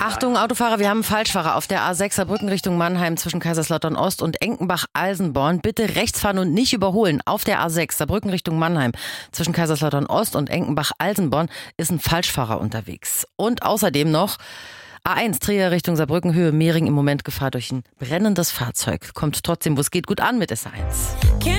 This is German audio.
Achtung, Autofahrer, wir haben einen Falschfahrer auf der A6 Saarbrücken Richtung Mannheim zwischen Kaiserslautern Ost und Enkenbach-Alsenborn. Bitte rechts fahren und nicht überholen. Auf der A6 Saarbrücken Richtung Mannheim zwischen Kaiserslautern Ost und Enkenbach-Alsenborn ist ein Falschfahrer unterwegs. Und außerdem noch A1 Trier Richtung Saarbrücken Höhe Mehring, im Moment Gefahr durch ein brennendes Fahrzeug. Kommt trotzdem, wo es geht, gut an mit S1.